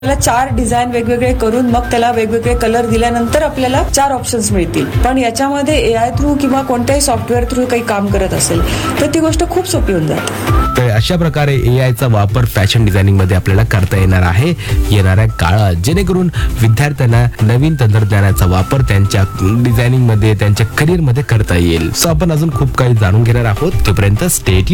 त्याला 4 डिझाईन वेगवेगळे करून मग त्याला वेगवेगळे कलर दिल्यानंतर आपल्याला 4 ऑप्शन्स मिळतील. पण याच्यामध्ये AI थ्रू किंवा कोणत्याही सॉफ्टवेअर थ्रू काही काम करत असेल तर ती गोष्ट खूप सोपी होऊन जाते. तर अशा प्रकारे AIचा वापर फॅशन डिझायनिंग मध्ये आपल्याला करता येणार आहे येणाऱ्या काळात, जेणेकरून विद्यार्थ्यांना नवीन तंत्रज्ञानाचा वापर त्यांच्या डिझायनिंग मध्ये, त्यांच्या करिअर मध्ये करता येईल. सो आपण अजून खूप काही जाणून घेणार आहोत. तोपर्यंत स्टे